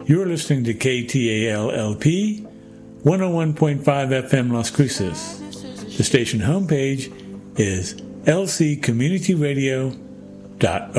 You're listening to KTAL-LP 101.5 FM Las Cruces. The station homepage is lccommunityradio.org.